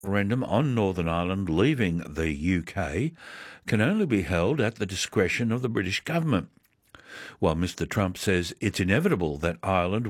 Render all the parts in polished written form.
referendum on Northern Ireland leaving the UK can only be held at the discretion of the British government. While Mr Trump says it's inevitable that Ireland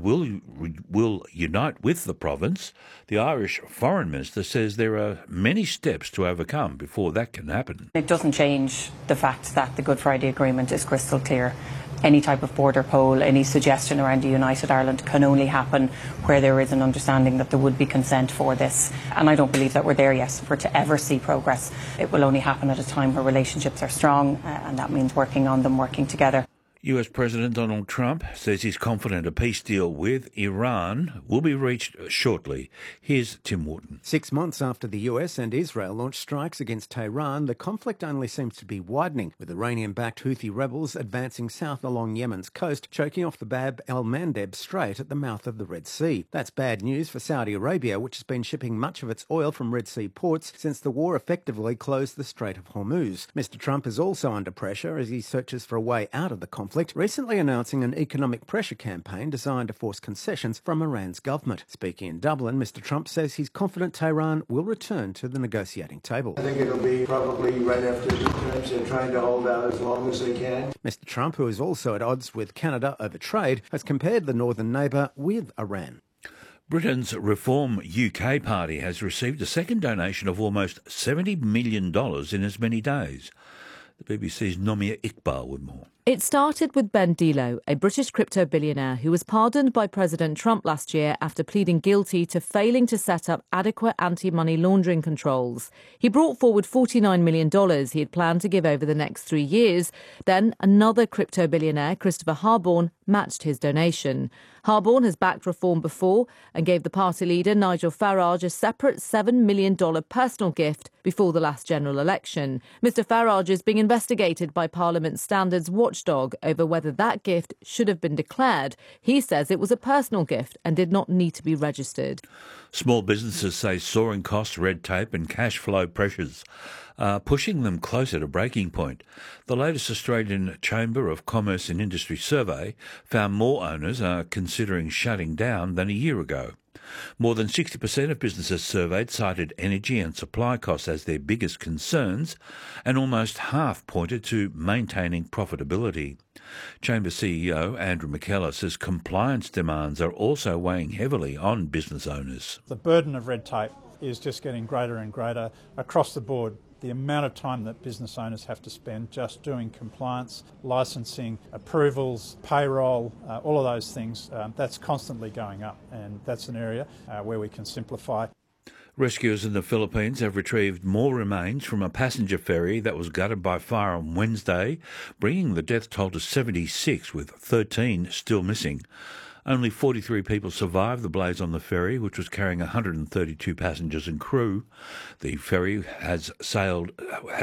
will unite with the province, the Irish Foreign Minister says there are many steps to overcome before that can happen. It doesn't change the fact that the Good Friday Agreement is crystal clear. Any type of border poll, any suggestion around a united Ireland can only happen where there is an understanding that there would be consent for this. And I don't believe that we're there yet for to ever see progress. It will only happen at a time where relationships are strong, and that means working on them, working together. US President Donald Trump says he's confident a peace deal with Iran will be reached shortly. Here's Tim Wharton. 6 months after the US and Israel launched strikes against Tehran, the conflict only seems to be widening, with Iranian-backed Houthi rebels advancing south along Yemen's coast, choking off the Bab el-Mandeb Strait at the mouth of the Red Sea. That's bad news for Saudi Arabia, which has been shipping much of its oil from Red Sea ports since the war effectively closed the Strait of Hormuz. Mr Trump is also under pressure as he searches for a way out of the conflict, recently announcing an economic pressure campaign designed to force concessions from Iran's government. Speaking in Dublin, Mr Trump says he's confident Tehran will return to the negotiating table. I think it'll be probably right after the terms. They're trying to hold out as long as they can. Mr Trump, who is also at odds with Canada over trade, has compared the northern neighbour with Iran. Britain's Reform UK party has received a second donation of almost $70 million in as many days. The BBC's Nomia Iqbal with more. It started with Ben Dilo, a British crypto billionaire who was pardoned by President Trump last year after pleading guilty to failing to set up adequate anti-money laundering controls. He brought forward $49 million he had planned to give over the next 3 years. Then another crypto billionaire, Christopher Harborne, matched his donation. Harborne has backed reform before and gave the party leader Nigel Farage a separate $7 million personal gift before the last general election. Mr Farage is being investigated by Parliament's Standards Watchdog over whether that gift should have been declared. He says it was a personal gift and did not need to be registered. Small businesses say soaring costs, red tape and cash flow pressures are pushing them closer to breaking point. The latest Australian Chamber of Commerce and Industry survey found more owners are considering shutting down than a year ago. More than 60% of businesses surveyed cited energy and supply costs as their biggest concerns, and almost half pointed to maintaining profitability. Chamber CEO Andrew McKellar says compliance demands are also weighing heavily on business owners. The burden of red tape is just getting greater and greater across the board. The amount of time that business owners have to spend just doing compliance, licensing, approvals, payroll, all of those things, that's constantly going up, and that's an area where we can simplify. Rescuers in the Philippines have retrieved more remains from a passenger ferry that was gutted by fire on Wednesday, bringing the death toll to 76, with 13 still missing. Only 43 people survived the blaze on the ferry, which was carrying 132 passengers and crew. The ferry had sailed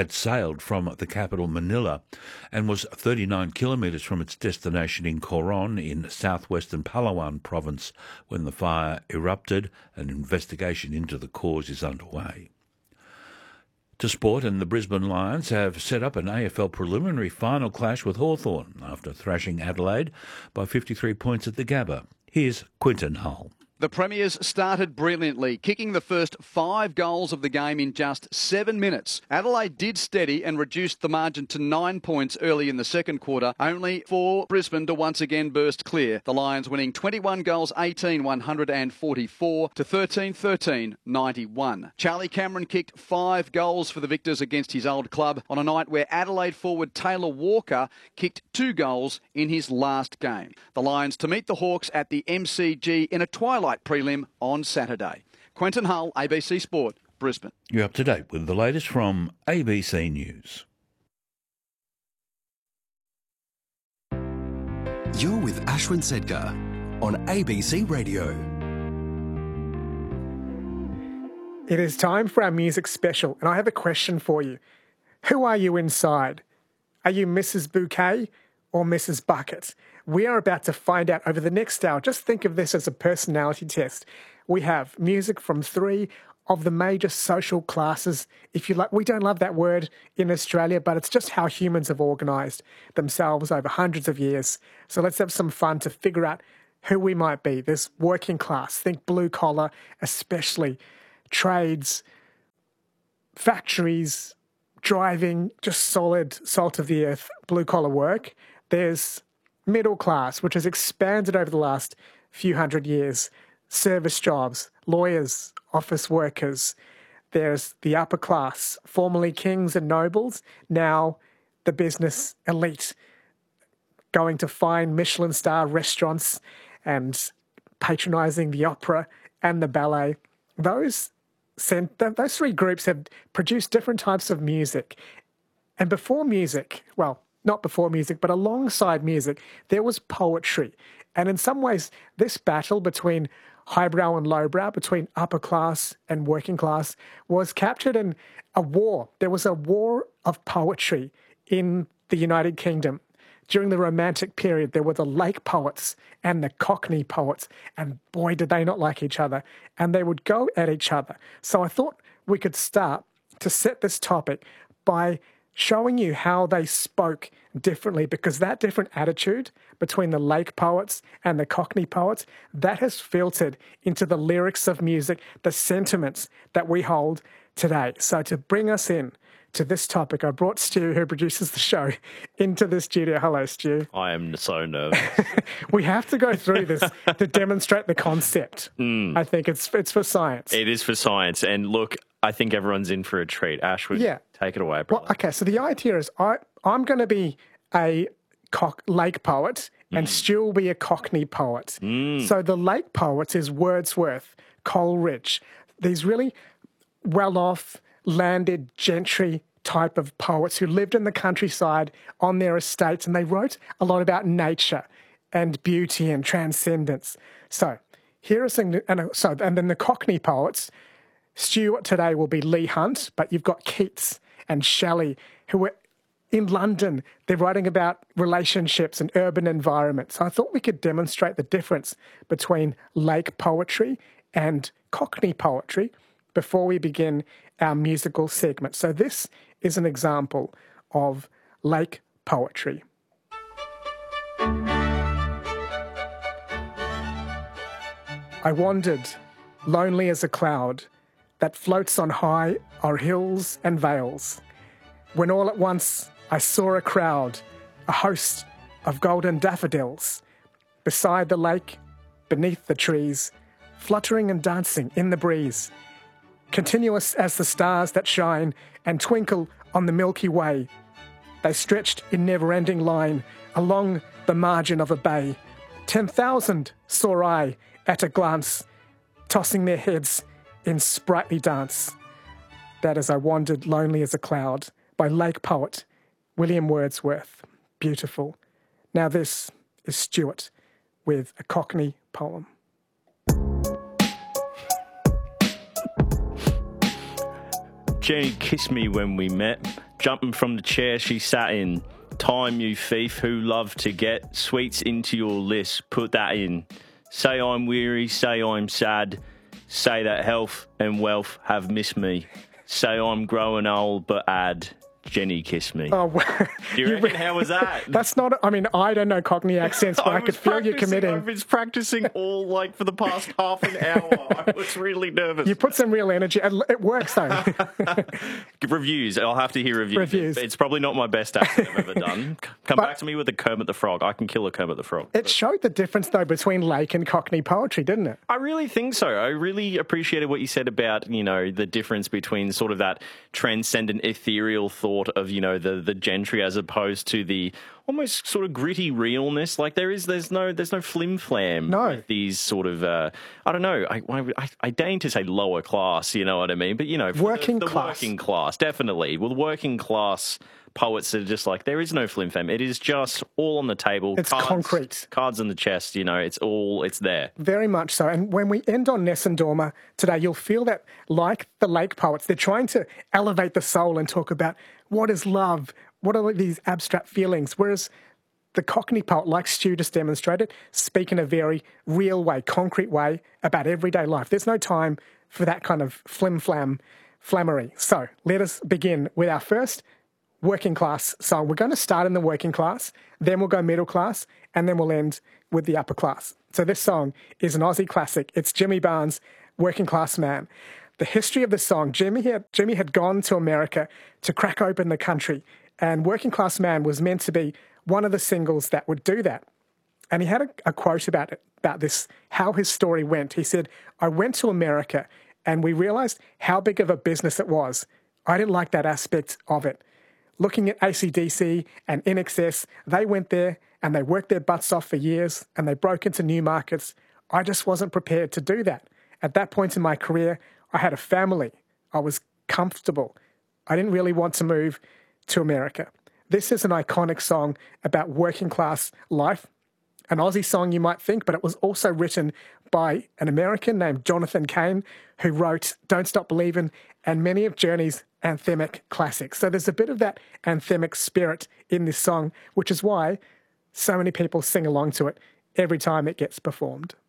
from the capital Manila and was 39 kilometres from its destination in Coron in southwestern Palawan province when the fire erupted. An investigation into the cause is underway. To sport, and the Brisbane Lions have set up an AFL preliminary final clash with Hawthorn after thrashing Adelaide by 53 points at the Gabba. Here's Quinton Hull. The Premiers started brilliantly, kicking the first 5 goals of the game in just 7 minutes. Adelaide did steady and reduced the margin to 9 points early in the second quarter, only for Brisbane to once again burst clear. The Lions winning 21 goals, 18, 144 to 13, 13, 91. Charlie Cameron kicked 5 goals for the Victors against his old club on a night where Adelaide forward Taylor Walker kicked 2 goals in his last game. The Lions to meet the Hawks at the MCG in a twilight prelim on Saturday. Quentin Hull, ABC Sport, Brisbane. You're up to date with the latest from ABC News. You're with Ashwin Sedgar on ABC Radio. It is time for our music special, and I have a question for you. Who are you inside? Are you Mrs. Bouquet or Mrs. Bucket? We are about to find out over the next hour. Just think of this as a personality test. We have music from 3 of the major social classes. If you like, we don't love that word in Australia, but it's just how humans have organised themselves over hundreds of years. So let's have some fun to figure out who we might be. There's working class, think blue collar, especially trades, factories driving just solid salt of the earth, blue collar work. There's middle class, which has expanded over the last few hundred years, service jobs, lawyers, office workers. There's the upper class, formerly kings and nobles, now the business elite, going to fine Michelin star restaurants and patronising the opera and the ballet. Those three groups have produced different types of music. And before music, well, not before music, but alongside music, there was poetry. And in some ways, this battle between highbrow and lowbrow, between upper class and working class, was captured in a war. There was a war of poetry in the United Kingdom. During the Romantic period, there were the Lake poets and the Cockney poets, and boy, did they not like each other. And they would go at each other. So I thought we could start to set this topic by showing you how they spoke differently, because that different attitude between the Lake poets and the Cockney poets, that has filtered into the lyrics of music, the sentiments that we hold today. So to bring us in to this topic, I brought Stu, who produces the show, into the studio. Hello, Stu. I am so nervous. We have to go through this to demonstrate the concept. I think it's for science. It is for science. And look, I think everyone's in for a treat. Ashwood, take it away, brother. Well, okay, so the idea is I'm going to be a Lake poet and Stu will be a Cockney poet. So the Lake poets is Wordsworth, Coleridge, these really well-off, landed gentry type of poets who lived in the countryside on their estates, and they wrote a lot about nature and beauty and transcendence. So here are some, and then the Cockney poets, Stu today will be Leigh Hunt, but you've got Keats and Shelley, who were in London. They're writing about relationships and urban environments. So I thought we could demonstrate the difference between Lake poetry and Cockney poetry before we begin our musical segment. So this is an example of Lake poetry. I wandered, lonely as a cloud that floats on high o'er hills and vales, when all at once I saw a crowd, a host of golden daffodils, beside the lake, beneath the trees, fluttering and dancing in the breeze, continuous as the stars that shine and twinkle on the Milky Way. They stretched in never-ending line along the margin of a bay. 10,000 saw I at a glance, tossing their heads in sprightly dance. That is I Wandered Lonely as a Cloud by Lake poet William Wordsworth. Beautiful. Now this is Stuart with a Cockney poem. Jenny kissed me when we met, jumping from the chair she sat in. Time, you thief who love to get sweets into your list, put that in. Say I'm weary, say I'm sad, say that health and wealth have missed me. Say I'm growing old, but add, Jenny kissed me. Oh, well, do you reckon, how was that? That's not, I mean, I don't know Cockney accents, but I could feel you committing. I've been practicing all, for the past half an hour. I was really nervous. You put some real energy, and it works, though. Reviews. I'll have to hear reviews. It's probably not my best accent I've ever done. Come back to me with a Kermit the Frog. I can kill a Kermit the Frog. It showed the difference, though, between Lake and Cockney poetry, didn't it? I really think so. I really appreciated what you said about, the difference between sort of that transcendent, ethereal thought of, the gentry as opposed to the almost sort of gritty realness. Like there's no flim flam. No. With these sort of I don't know. I deign to say lower class. You know what I mean? But working the class. Working class, definitely. Well, the working class poets are just like, there is no flim flam. It is just all on the table. It's concrete. Cards in the chest. It's there. Very much so. And when we end on Nessun Dorma today, you'll feel that, like the Lake poets, they're trying to elevate the soul and talk about what is love, what are these abstract feelings, whereas the Cockney poet, like Stu just demonstrated, speak in a very real way, concrete way about everyday life. There's no time for that kind of flammery. So let us begin with our first working class song. We're going to start in the working class, then we'll go middle class, and then we'll end with the upper class. So this song is an Aussie classic. It's Jimmy Barnes' Working Class Man. The history of the song, Jimmy had gone to America to crack open the country, and Working Class Man was meant to be one of the singles that would do that. And he had a quote about this, how his story went. He said, "I went to America and we realized how big of a business it was. I didn't like that aspect of it. Looking at AC/DC and INXS, they went there and they worked their butts off for years and they broke into new markets. I just wasn't prepared to do that. At that point in my career, I had a family. I was comfortable. I didn't really want to move to America." This is an iconic song about working class life. An Aussie song, you might think, but it was also written by an American named Jonathan Cain, who wrote Don't Stop Believin' and many of Journey's anthemic classics. So there's a bit of that anthemic spirit in this song, which is why so many people sing along to it every time it gets performed.